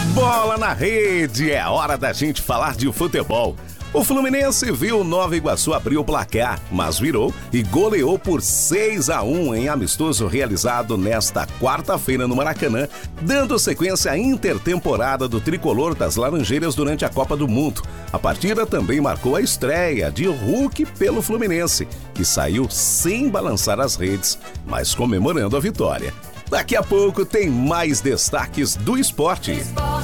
Bola na rede, é hora da gente falar de futebol. O Fluminense viu o Nova Iguaçu abrir o placar, mas virou e goleou por 6-1 em amistoso realizado nesta quarta-feira no Maracanã, dando sequência à intertemporada do tricolor das Laranjeiras durante a Copa do Mundo. A partida também marcou a estreia de Hulk pelo Fluminense, que saiu sem balançar as redes, mas comemorando a vitória. Daqui a pouco tem mais destaques do esporte.